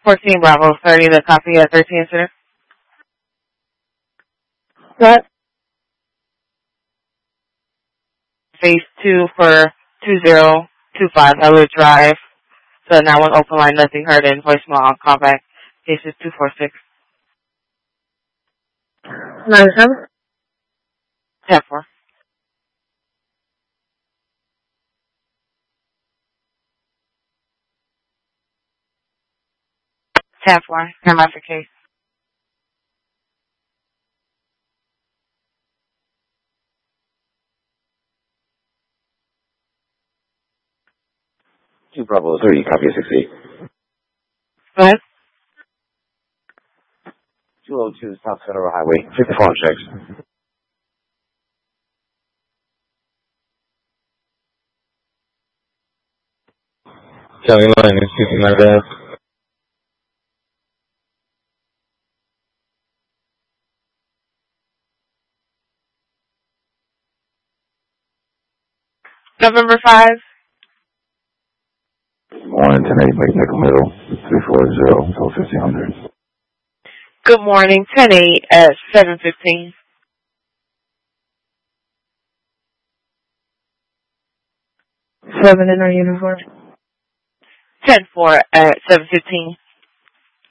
14 Bravo 30, the copy at 13 incident. What? Phase 2 for 2025 Heller Drive. So now one open line, nothing heard in voicemail on callback. Cases 246. 97? 10-4. Come out for case. Two Bravo 30, copy 68. Go ahead. 202 South Federal Highway, 54 checks. County line is 59 Ave. November 5. Morning, 10-8, Lake Nickel Middle, 340, so 1500. Good morning, 10-8 at 7:15. 7 in our uniform. 10-4 at 7:15.